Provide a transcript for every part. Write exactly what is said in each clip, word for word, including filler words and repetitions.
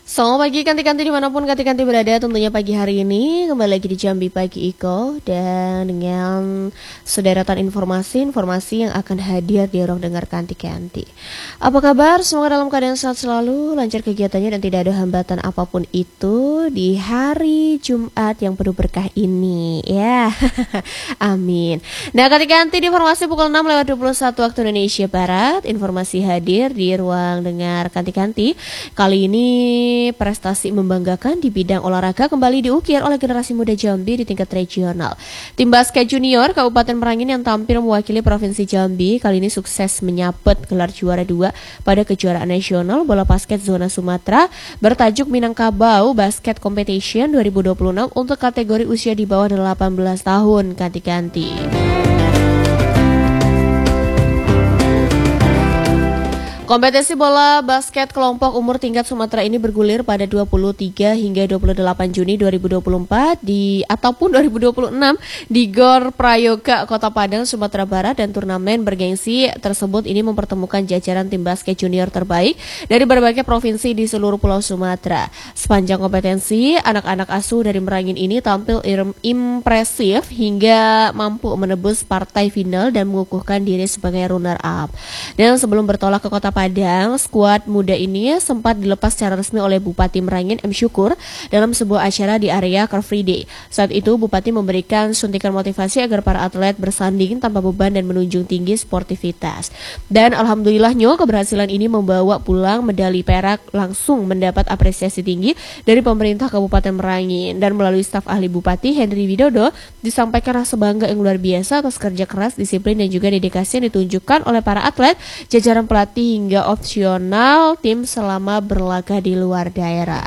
Selamat pagi kanti-kanti dimanapun kanti-kanti berada. Tentunya pagi hari ini kembali lagi di Jambi Pagi Iko, dan dengan sederetan informasi-informasi yang akan hadir di ruang dengar kanti-kanti. Apa kabar? Semoga dalam keadaan sehat selalu, lancar kegiatannya dan tidak ada hambatan apapun itu di hari Jumat yang penuh berkah ini ya. Amin. Nah kanti-kanti di informasi pukul enam lewat dua puluh satu waktu Indonesia Barat, informasi hadir di ruang dengar kanti-kanti. Kali ini prestasi membanggakan di bidang olahraga kembali diukir oleh generasi muda Jambi di tingkat regional. Tim basket junior Kabupaten Merangin yang tampil mewakili Provinsi Jambi kali ini sukses menyabet gelar juara dua pada kejuaraan nasional bola basket zona Sumatera bertajuk Minangkabau Basket Competition dua ribu dua puluh enam untuk kategori usia di bawah delapan belas tahun kanti-kanti. Kompetisi bola basket kelompok umur tingkat Sumatera ini bergulir pada dua puluh tiga hingga dua puluh delapan Juni dua ribu dua puluh empat di ataupun dua ribu dua puluh enam di Gor Prayoga Kota Padang, Sumatera Barat, dan turnamen bergengsi tersebut ini mempertemukan jajaran tim basket junior terbaik dari berbagai provinsi di seluruh Pulau Sumatera. Sepanjang kompetensi, anak-anak asuh dari Merangin ini tampil impresif hingga mampu menebus partai final dan mengukuhkan diri sebagai runner up. Dan sebelum bertolak ke Kota Padang, skuad muda ini sempat dilepas secara resmi oleh Bupati Merangin M. Syukur dalam sebuah acara di area Car Free Day. Saat itu Bupati memberikan suntikan motivasi agar para atlet bersanding tanpa beban dan menunjung tinggi sportivitas. Dan alhamdulillahnya keberhasilan ini membawa pulang medali perak langsung mendapat apresiasi tinggi dari pemerintah Kabupaten Merangin, dan melalui staf ahli Bupati Henry Widodo disampaikan rasa bangga yang luar biasa atas kerja keras, disiplin, dan juga dedikasi yang ditunjukkan oleh para atlet, jajaran pelatih hingga hingga opsional tim selama berlaga di luar daerah.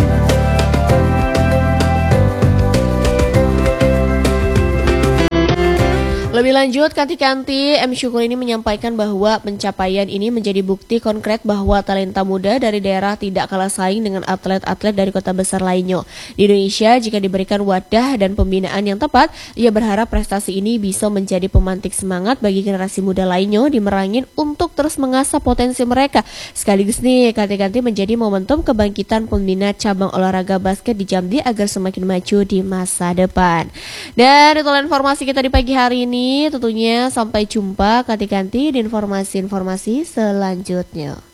Lebih lanjut, kanti-kanti M. Syukur ini menyampaikan bahwa pencapaian ini menjadi bukti konkret bahwa talenta muda dari daerah tidak kalah saing dengan atlet-atlet dari kota besar lainnya. Di Indonesia, jika diberikan wadah dan pembinaan yang tepat, ia berharap prestasi ini bisa menjadi pemantik semangat bagi generasi muda lainnya di Merangin untuk terus mengasah potensi mereka. Sekaligus nih, kanti-kanti menjadi momentum kebangkitan pembina cabang olahraga basket di Jambi agar semakin maju di masa depan. Dan itulah informasi kita di pagi hari ini. Tentunya sampai jumpa kanti-kanti di informasi-informasi selanjutnya.